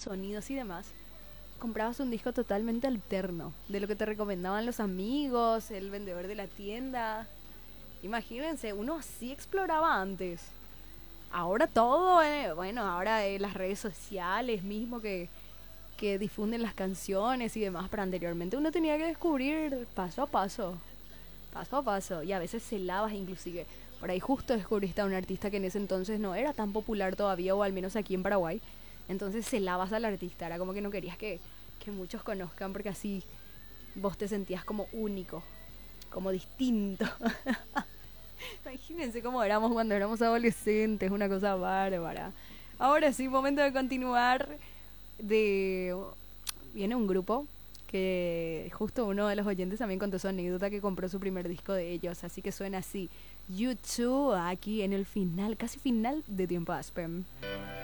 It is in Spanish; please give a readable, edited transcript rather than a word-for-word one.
sonidos y demás, comprabas un disco totalmente alterno de lo que te recomendaban los amigos, el vendedor de la tienda. Imagínense, uno así exploraba antes. Ahora todo, bueno, ahora las redes sociales mismo que difunden las canciones y demás, pero anteriormente uno tenía que descubrir paso a paso, paso a paso, y a veces celabas inclusive. Por ahí justo descubriste a un artista que en ese entonces no era tan popular todavía, o al menos aquí en Paraguay. Entonces celabas al artista, era como que no querías que muchos conozcan porque así vos te sentías como único, como distinto. Imagínense cómo éramos cuando éramos adolescentes, una cosa bárbara. Ahora sí, momento de continuar. De Viene un grupo que justo uno de los oyentes también contó su anécdota que compró su primer disco de ellos, así que suena así. YouTube aquí en el final, casi final de Tiempo Aspen.